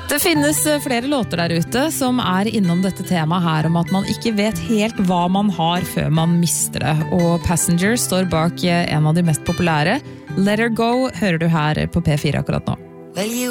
Det finnes flere låter der ute som innom dette temaet her om at man ikke vet helt hva man har før man mister det. Og Passenger står bak en av de mest populære. Let Her Go hører du her på P4 akkurat nå.